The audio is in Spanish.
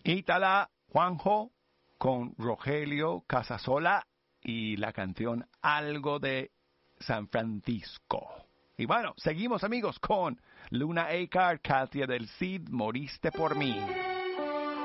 Ítala Juanjo con Rogelio Casasola y la canción Algo de San Francisco. Y bueno, seguimos amigos con Luna Acar, Katia del Cid, Moriste por mí.